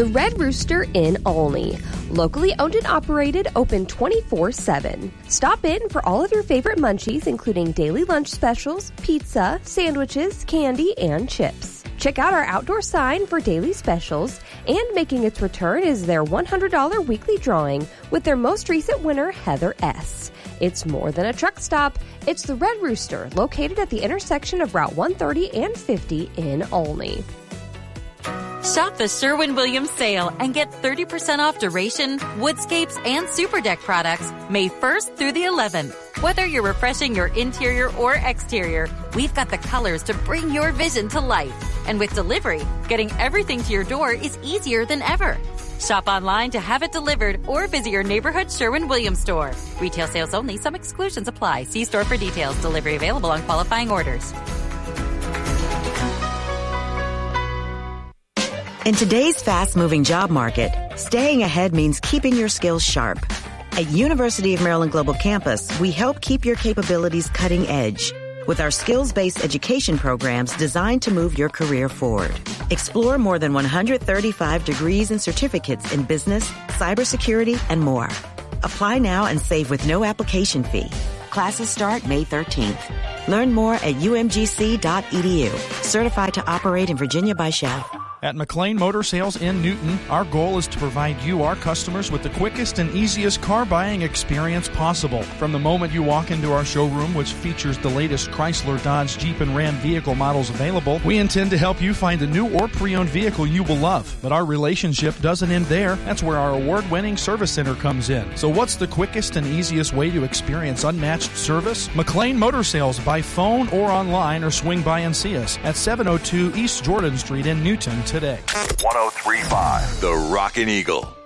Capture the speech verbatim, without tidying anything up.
The Red Rooster in Olney. Locally owned and operated, open twenty-four seven. Stop in for all of your favorite munchies, including daily lunch specials, pizza, sandwiches, candy, and chips. Check out our outdoor sign for daily specials, and making its return is their one hundred dollars weekly drawing with their most recent winner, Heather S. It's more than a truck stop. It's the Red Rooster, located at the intersection of Route one thirty and fifty in Olney. Shop the Sherwin-Williams sale and get thirty percent off Duration, Woodscapes, and Super Deck products May first through the eleventh. Whether you're refreshing your interior or exterior, we've got the colors to bring your vision to life. And with delivery, getting everything to your door is easier than ever. Shop online to have it delivered or visit your neighborhood Sherwin-Williams store. Retail sales only. Some exclusions apply. See store for details. Delivery available on qualifying orders. In today's fast-moving job market, staying ahead means keeping your skills sharp. At University of Maryland Global Campus, we help keep your capabilities cutting edge with our skills-based education programs designed to move your career forward. Explore more than one hundred thirty-five degrees and certificates in business, cybersecurity, and more. Apply now and save with no application fee. Classes start May thirteenth. Learn more at u m g c dot e d u. Certified to operate in Virginia by Shell. At McLean Motor Sales in Newton, our goal is to provide you, our customers, with the quickest and easiest car buying experience possible. From the moment you walk into our showroom, which features the latest Chrysler, Dodge, Jeep, and Ram vehicle models available, we intend to help you find a new or pre-owned vehicle you will love. But our relationship doesn't end there. That's where our award-winning service center comes in. So what's the quickest and easiest way to experience unmatched service? McLean Motor Sales by phone or online, or swing by and see us at seven oh two East Jordan Street in Newton today. one oh three point five The Rockin' Eagle.